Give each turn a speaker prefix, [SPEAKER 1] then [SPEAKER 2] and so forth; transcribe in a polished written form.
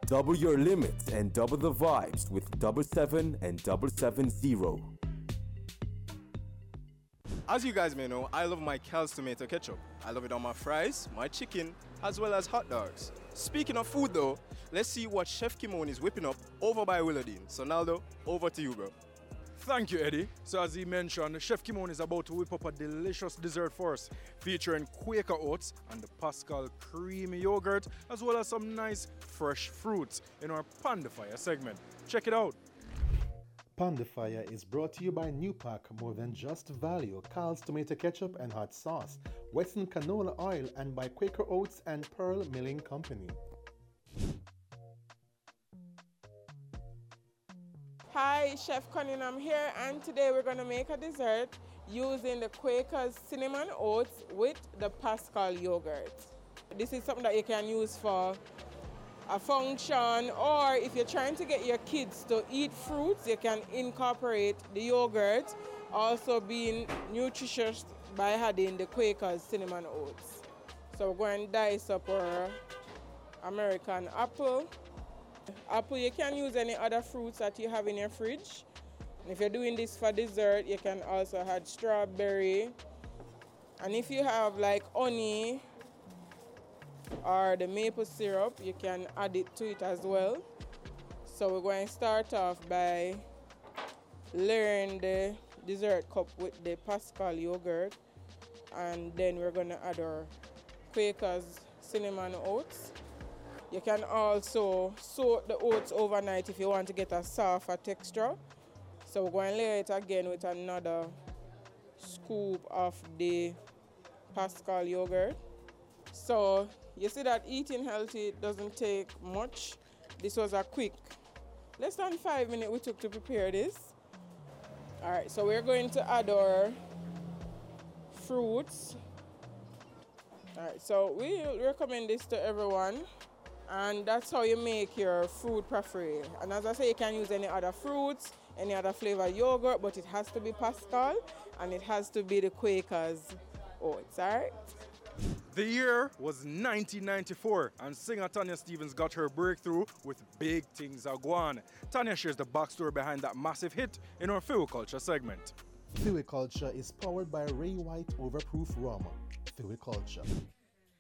[SPEAKER 1] Double your limits and double the vibes with 77 and 770.
[SPEAKER 2] As you guys may know, I love my Kel's tomato ketchup. I love it on my fries, my chicken, as well as hot dogs. Speaking of food though, let's see what Chef Kimon is whipping up over by Willardine. So Naldo, over to you, bro.
[SPEAKER 3] Thank you, Eddie. So as he mentioned, Chef Kimon is about to whip up a delicious dessert for us, featuring Quaker oats and the Pascal creamy yogurt, as well as some nice fresh fruits in our Pan de Fire segment. Check it out.
[SPEAKER 4] Pan de Fire is brought to you by Newpack, more than just value, Carl's tomato ketchup and hot sauce, Western canola oil, and by Quaker Oats and Pearl Milling Company.
[SPEAKER 5] Hi, Chef Cunningham here, and today we're going to make a dessert using the Quaker's cinnamon oats with the Pascal yogurt. This is something that you can use for a function, or if you're trying to get your kids to eat fruits, you can incorporate the yogurt, also being nutritious by adding the Quaker's cinnamon oats. So we're going to dice up our American apple. Apple, you can use any other fruits that you have in your fridge. And if you're doing this for dessert, you can also add strawberry. And if you have like honey or the maple syrup, you can add it to it as well. So we're going to start off by layering the dessert cup with the Pascal yogurt, and then we're going to add our Quaker's cinnamon oats. You can also soak the oats overnight if you want to get a softer texture. So we're going to layer it again with another scoop of the Pascal yogurt. So you see that eating healthy doesn't take much. This was a quick, less than 5 minutes we took to prepare this. All right, so we're going to add our fruits. All right, so we recommend this to everyone. And that's how you make your fruit parfait. And as I say, you can use any other fruits, any other flavor yogurt, but it has to be Pascal and it has to be the Quaker's oats, all right?
[SPEAKER 3] The year was 1994, and singer Tanya Stephens got her breakthrough with Big Things Are Gwan. Tanya shares the backstory behind that massive hit in our Culture segment.
[SPEAKER 4] Culture is powered by Ray White Overproof Rum. Culture.